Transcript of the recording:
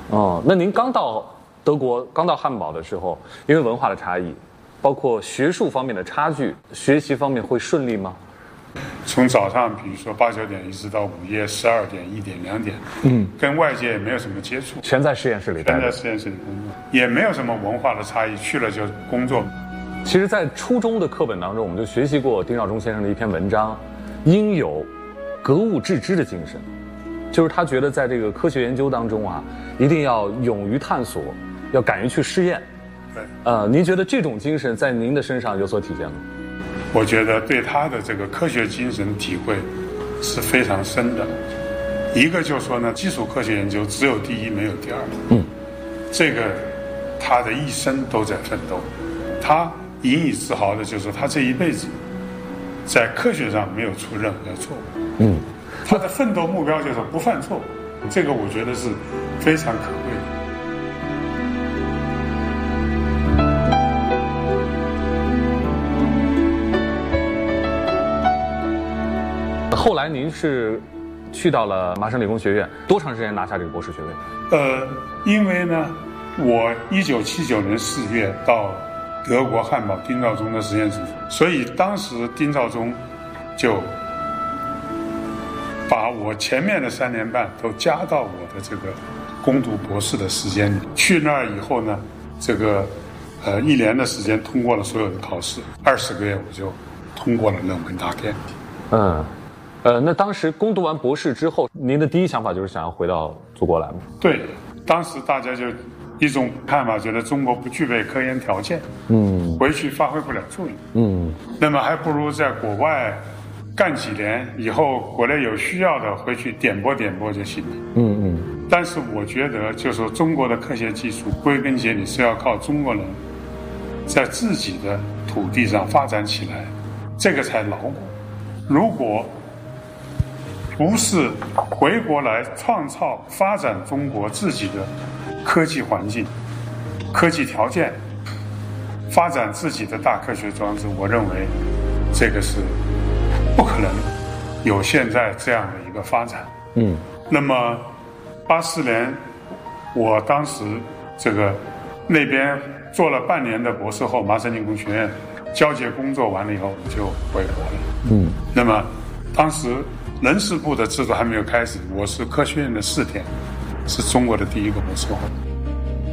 哦，那您刚到德国、刚到汉堡的时候，因为文化的差异，包括学术方面的差距，学习方面会顺利吗？ 从早上比如说8、9点一直到午夜12点、1点、2点，跟外界也没有什么接触， 全在实验室里待着， 全在实验室里工作，也没有什么文化的差异，去了就工作。 其实，在初中的课本当中，我们就学习过丁肇中先生的一篇文章，应有格物致知的精神，就是他觉得在这个科学研究当中啊，一定要勇于探索，要敢于去试验。 对， 您觉得这种精神在您的身上有所体现吗？ 我觉得对他的这个科学精神体会是非常深的。一个就是说呢，基础科学研究只有第一没有第二。这个他的一生都在奋斗。他引以自豪的就是说，他这一辈子在科学上没有出任何错误。他的奋斗目标就是不犯错误，这个我觉得是非常可贵的。 后来您是去到了麻省理工学院，多长时间拿下这个博士学位？ 因为呢，我1979年4月到德国汉堡丁肇中的实验室，所以当时丁肇中就把我前面的3年半都加到我的这个攻读博士的时间里。去那儿以后呢，这个1年的时间通过了所有的考试，20个月我就通过了论文答辩。 那当时攻读完博士之后，您的第一想法就是想要回到祖国来吗？ 对，当时大家就一种看法，觉得中国不具备科研条件，回去发挥不了作用，那么还不如在国外干几年，以后国内有需要的回去点拨点拨就行了。但是我觉得，就是说中国的科学技术归根结底是要靠中国人在自己的土地上发展起来，这个才牢固。如果不是回国来创造发展中国自己的科技环境、科技条件，发展自己的大科学装置，我认为这个是不可能有现在这样的一个发展。那么84年，我当时这个那边做了半年的博士后，麻省理工学院交接工作完了以后，我就回国了。那么当时人事部的制度还没有开始，我是科学院的4天，是中国的第一个博士后。